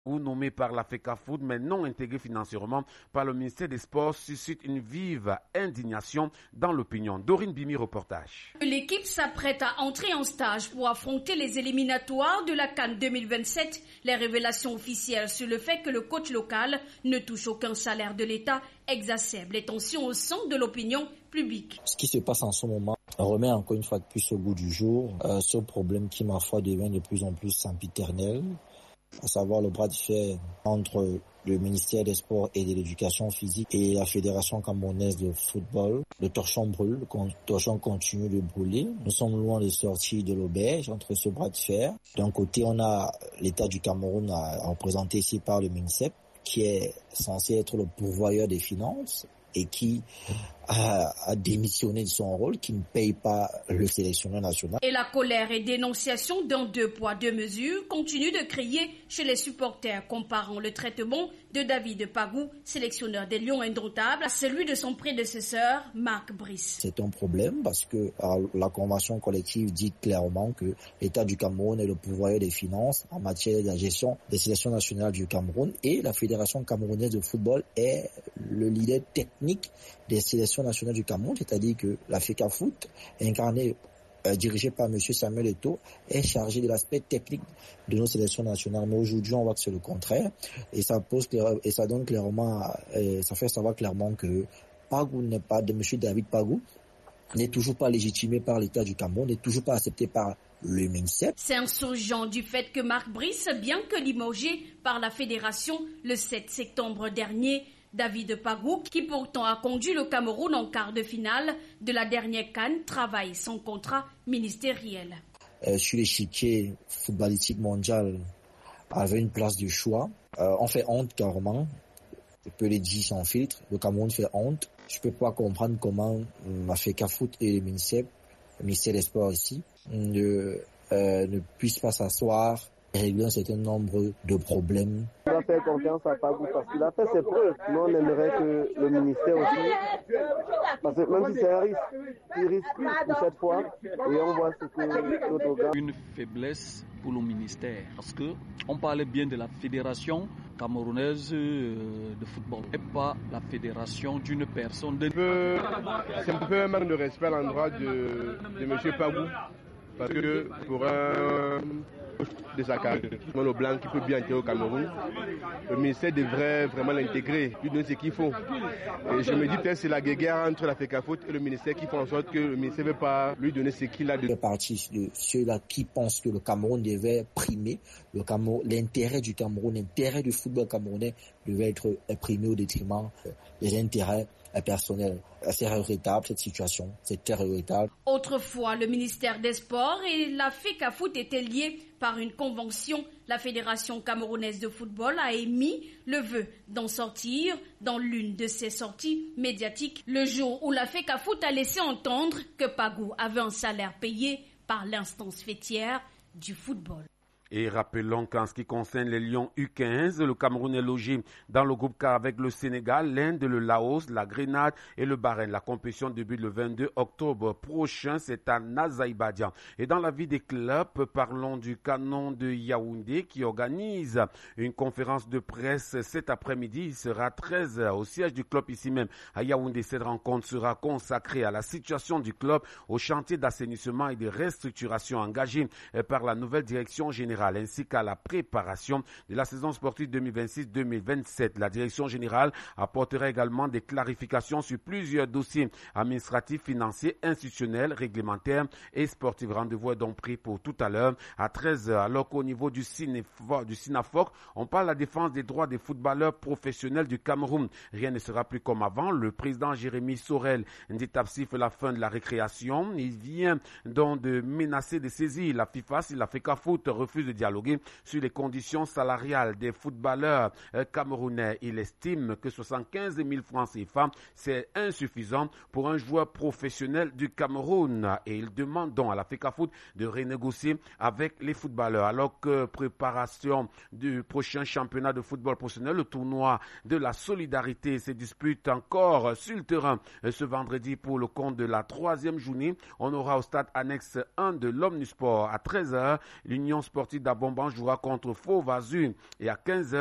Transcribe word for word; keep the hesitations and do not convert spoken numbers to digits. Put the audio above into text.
ou nommé par la FECAFOOT mais non intégré financièrement par le ministère des Sports suscite une vive indignation dans l'opinion. Dorine Bimi, reportage. L'équipe s'apprête à entrer en stage pour affronter les éliminatoires de la CAN deux mille vingt-sept. Les révélations officielles sur le fait que le coach local ne touche aucun salaire de l'État exacerbent les tensions au sein de l'opinion publique. Ce qui se passe en ce moment remet encore une fois de plus au goût du jour euh, ce problème qui, ma foi, devient de plus en plus sempiternel, à savoir le bras de fer entre le ministère des Sports et de l'Éducation physique et la Fédération camerounaise de football. Le torchon brûle, le torchon continue de brûler. Nous sommes loin de sortir de l'auberge entre ce bras de fer. D'un côté, on a l'État du Cameroun représenté ici par le MINSEP, qui est censé être le pourvoyeur des finances et qui a, a démissionné de son rôle, qui ne paye pas le sélectionneur national. Et la colère et dénonciation d'un deux poids deux mesures continue de crier chez les supporters, comparant le traitement de David Pagou, sélectionneur des Lions indomptables, à celui de son prédécesseur, Marc Brice. C'est un problème parce que alors, la convention collective dit clairement que l'État du Cameroun est le pourvoyeur des finances en matière de la gestion des sélections nationales du Cameroun et la Fédération camerounaise de football est le leader technique des sélections nationales du Cameroun, c'est-à-dire que la FECAFOOT, incarnée, euh, dirigée par M. Samuel Eto'o, est chargée de l'aspect technique de nos sélections nationales. Mais aujourd'hui, on voit que c'est le contraire, et ça pose et ça donne clairement, et ça fait savoir clairement que Pagou n'est pas de M. David Pagou, n'est toujours pas légitimé par l'État du Cameroun, n'est toujours pas accepté par le MINSEP. C'est insurgent du fait que Marc Brice, bien que limogé par la fédération le sept septembre dernier, David Pagou, qui pourtant a conduit le Cameroun en quart de finale de la dernière CAN, travaille sans contrat ministériel. Euh, sur l'échiquier footballistique mondial, avait une place de choix. Euh, on fait honte carrément. Je peux le dire sans filtre. Le Cameroun fait honte. Je ne peux pas comprendre comment la FECAFOOT et le MINSEP, le ministère des Sports ici, ne, euh, ne puissent pas s'asseoir et régler un certain nombre de problèmes. On va faire confiance à Pagou parce qu'il a fait ses preuves. Nous, on aimerait que le ministère aussi, parce que même si c'est un risque, il risque pour cette fois et on voit ce que l'autre gars. Une faiblesse pour le ministère parce que on parlait bien de la fédération camerounaise de football et pas la fédération d'une personne. De... C'est un peu un manque de respect à l'endroit de, de M. Pagou parce que pour un de sa carrière, le blanc qui peut bien intégrer au Cameroun, le ministère devrait vraiment l'intégrer, lui donner ce qu'il faut. Et je me dis peut-être c'est la guerre entre la FECAFOOT et le ministère qui font en sorte que le ministère ne veut pas lui donner ce qu'il a de... Je fais partie de ceux-là qui pensent que le Cameroun devait primer, le Cameroun, l'intérêt du Cameroun, l'intérêt du football camerounais devait être primé au détriment des intérêts personnel. C'est regrettable cette situation, c'est très regrettable. Autrefois, le ministère des Sports et la FECAFOOT étaient liés par une convention. La Fédération camerounaise de football a émis le vœu d'en sortir dans l'une de ses sorties médiatiques le jour où la FECAFOOT a laissé entendre que Pagou avait un salaire payé par l'instance fêtière du football. Et rappelons qu'en ce qui concerne les Lions U quinze, le Cameroun est logé dans le groupe K avec le Sénégal, l'Inde, le Laos, la Grenade et le Bahreïn. La compétition débute le vingt-deux octobre prochain, c'est en Azerbaïdjan. Et dans la vie des clubs, parlons du Canon de Yaoundé qui organise une conférence de presse cet après-midi. Il sera à treize heures au siège du club ici même à Yaoundé. Cette rencontre sera consacrée à la situation du club, au chantier d'assainissement et de restructuration engagé par la nouvelle direction générale, ainsi qu'à la préparation de la saison sportive deux mille vingt-six deux mille vingt-sept. La direction générale apportera également des clarifications sur plusieurs dossiers administratifs, financiers, institutionnels, réglementaires et sportifs. Rendez-vous est donc pris pour tout à l'heure à treize heures. Alors qu'au niveau du, Cinéfor, du SINAFOC, on parle de la défense des droits des footballeurs professionnels du Cameroun. Rien ne sera plus comme avant. Le président Jérémy Sorel dit absif la fin de la récréation. Il vient donc de menacer de saisir la FIFA si la FECAFOOT refuse de dialoguer sur les conditions salariales des footballeurs camerounais. Il estime que soixante-quinze mille francs C F A, c'est insuffisant pour un joueur professionnel du Cameroun. Et il demande donc à la FECAFOOT de renégocier avec les footballeurs. Alors que préparation du prochain championnat de football professionnel, le tournoi de la solidarité se dispute encore sur le terrain ce vendredi pour le compte de la troisième journée. On aura au stade annexe un de l'Omnisport à treize heures l'Union sportive d'Abomban jouera contre Fauve Azur et à quinze heures,